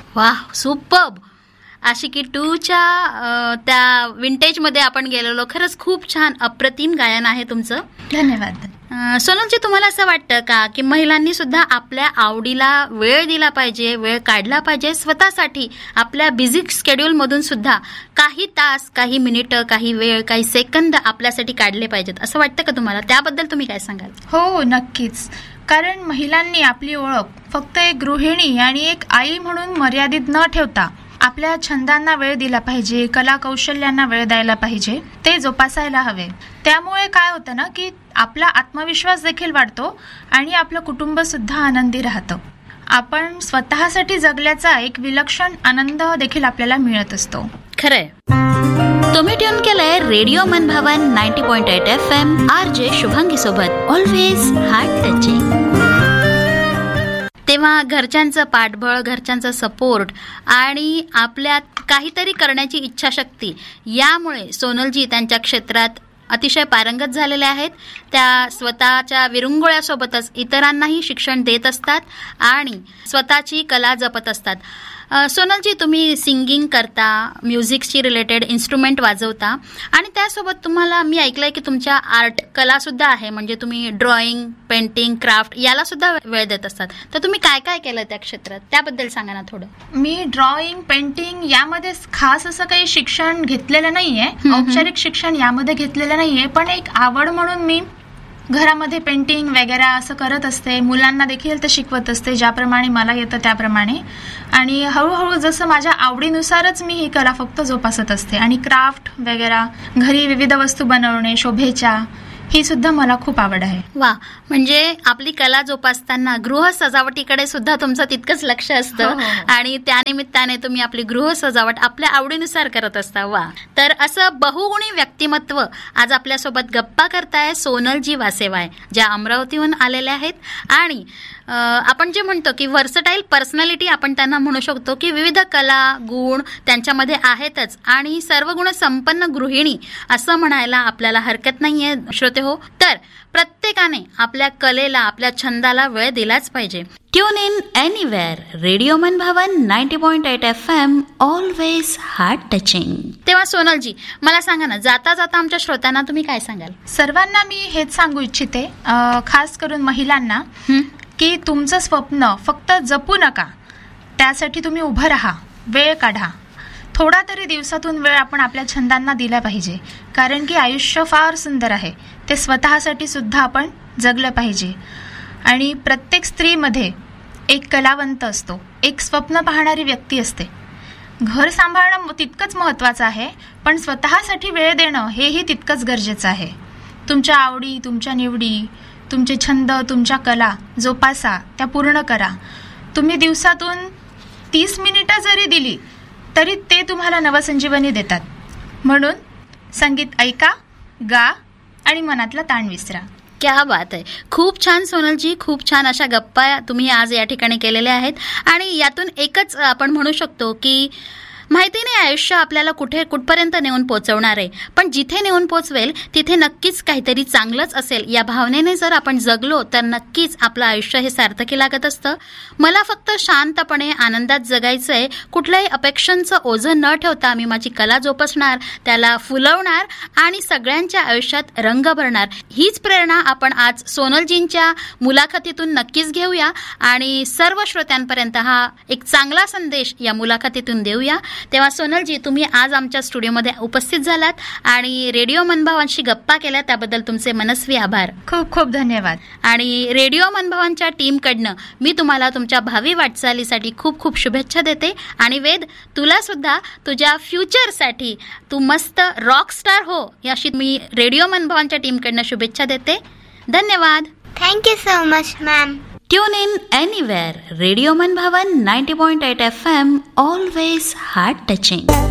वाह, सुपर्ब. आशिकी 2च्या त्या विंटेजमध्ये आपण गेलेलो. खरंच खूप छान, अप्रतिम गायन आहे तुमचं. धन्यवाद. सोनलजी, तुम्हाला असं वाटतं का की महिलांनी सुद्धा आपल्या आवडीला वेळ दिला पाहिजे, वेळ काढला पाहिजे स्वतःसाठी? आपल्या बिझी शेड्यूलमधून सुद्धा काही तास, काही मिनिटं, काही वेळ, काही सेकंद आपल्यासाठी काढले पाहिजेत, असं वाटतं का तुम्हाला? त्याबद्दल तुम्ही काय सांगाल? हो, नक्कीच. कारण महिलांनी आपली ओळख फक्त एक गृहिणी आणि एक आई म्हणून मर्यादित न ठेवता आपल्या छंदांना वेळ दिला पाहिजे, कला कौशल्यांना वेळ द्यायला पाहिजे, ते जोपासायला हवे. त्यामुळे काय होतं ना की आपला आत्मविश्वास देखील वाढतो आणि आपलं कुटुंब सुद्धा आनंदी राहतं. आपण स्वतःसाठी जगल्याचा एक विलक्षण आनंद देखील आपल्याला मिळत असतो. खरंय. तुम्ही ट्यून केलंय रेडिओ मनभवन 90.8 FM RJ शुभांगी सोबत. Always heart touching. तेव्हा घरच्यांचं पाठबळ, घरच्यांचा सपोर्ट आणि आपल्यात काहीतरी करण्याची इच्छाशक्ती, यामुळे सोनलजी त्यांच्या क्षेत्रात अतिशय पारंगत झालेल्या आहेत. त्या स्वतःच्या विरंगुळ्यासोबतच इतरांनाही शिक्षण देत असतात आणि स्वतःची कला जपत असतात. सोनलजी, तुम्ही सिंगिंग करता, म्युझिकशी रिलेटेड इन्स्ट्रुमेंट वाजवता आणि त्यासोबत तुम्हाला मी ऐकलंय की तुमच्या आर्ट कलासुद्धा आहे, म्हणजे तुम्ही ड्रॉइंग, पेंटिंग, क्राफ्ट याला सुद्धा वेळ देत असतात. तर तुम्ही काय काय केलं त्या क्षेत्रात, त्याबद्दल सांगा ना थोडं. मी ड्रॉइंग, पेंटिंग यामध्ये खास असं काही शिक्षण घेतलेलं नाहीये, औपचारिक शिक्षण यामध्ये घेतलेलं नाहीये, पण एक आवड म्हणून मी घरामध्ये पेंटिंग वगैरे असं करत असते. मुलांना देखील ते शिकवत असते, ज्याप्रमाणे मला येतं त्याप्रमाणे. आणि हळूहळू जसं माझ्या आवडीनुसारच मी ही कला फक्त जोपासत असते. आणि क्राफ्ट वगैरे, घरी विविध वस्तू बनवणे, शोभेच्या, ही सुद्धा मला खूप आवड आहे. वा, म्हणजे आपली कला जोपासताना गृह सजावटीकडे सुद्धा तुमचं तितकंच लक्ष असतं आणि त्यानिमित्ताने तुम्ही आपली गृह सजावट आपल्या आवडीनुसार करत असता. वा, तर असं बहुगुणी व्यक्तिमत्व आज आपल्यासोबत गप्पा करताय सोनलजी वासेवाय, ज्या अमरावतीहून आलेल्या आहेत. आणि आपण जे म्हणतो की व्हर्सटाईल पर्सनॅलिटी आपण त्यांना म्हणू शकतो की विविध कला, गुण त्यांच्यामध्ये आहेतच आणि सर्व गुण संपन्न गृहिणी असं म्हणायला आपल्याला हरकत नाहीये श्रोते हो. तर प्रत्येकाने आपल्या कलेला, आपल्या छंदाला वेळ दिलाच पाहिजे. Tune in anywhere, radio मनभवन 90.8 FM, always heart touching. तेव्हा सोनलजी, मला सांगा ना, जाता जाता आमच्या श्रोत्यांना तुम्ही काय सांगाल? सर्वांना मी हेच सांगू इच्छिते, खास करून महिलांना, की तुमचं स्वप्न फक्त जपू नका, त्यासाठी तुम्ही उभं राहा, वेळ काढा. थोडा तरी दिवसातून वेळ आपण आपल्या छंदांना दिला पाहिजे, कारण की आयुष्य फार सुंदर आहे, ते स्वतःसाठी सुद्धा आपण जगलं पाहिजे. आणि प्रत्येक स्त्रीमध्ये एक कलावंत असतो, एक स्वप्न पाहणारी व्यक्ती असते. घर सांभाळणं तितकंच महत्त्वाचं आहे, पण स्वतःसाठी वेळ देणं हेही तितकंच गरजेचं आहे. तुमच्या आवडी, तुमच्या निवडी, तुमचे छंद, तुमच्या कला जोपासा, त्या पूर्ण करा. तुम्ही दिवसातून 30 मिनिटं जरी दिली तरी ते तुम्हाला नवसंजीवनी देतात. म्हणून संगीत ऐका, गा आणि मनातला ताण विसरा. क्या बात आहे. खूप छान सोनलजी, खूप छान अशा गप्पा तुम्ही आज या ठिकाणी केलेल्या आहेत. आणि यातून एकच आपण म्हणू शकतो की माहिती नाही आयुष्य आपल्याला कुठपर्यंत नेऊन पोहोचवणार आहे, पण जिथे नेऊन पोहोचवेल तिथे नक्कीच काहीतरी चांगलंच असेल या भावनेने जर आपण जगलो तर नक्कीच आपलं आयुष्य हे सार्थकी लागत असतं. मला फक्त शांतपणे आनंदात जगायचंय, कुठल्याही अपेक्षांचं ओझं न ठेवता मी माझी कला जोपासणार, त्याला फुलवणार आणि सगळ्यांच्या आयुष्यात रंग भरणार. हीच प्रेरणा आपण आज सोनलजींच्या मुलाखतीतून नक्कीच घेऊया आणि सर्व श्रोत्यांपर्यंत हा एक चांगला संदेश या मुलाखतीतून देऊया. तेव्हा सोनलजी, तुम्ही आज आमच्या स्टुडिओमध्ये उपस्थित झालात आणि रेडिओ मनभवनशी गप्पा केल्या, त्याबद्दल तुमचे मनस्वी आभार. खूप खूप धन्यवाद. आणि रेडिओ मनभवनच्या टीमकडनं मी तुम्हाला तुमच्या भावी वाटचालीसाठी खूप खूप शुभेच्छा देते. आणि वेद, तुला सुद्धा तुझ्या फ्युचरसाठी तू मस्त रॉक स्टार हो, याशी मी रेडिओ मनभवनच्या टीमकडनं शुभेच्छा देते. धन्यवाद. Thank you so much ma'am. Tune in anywhere. Radio Manbhavan 90.8 FM, always heart touching.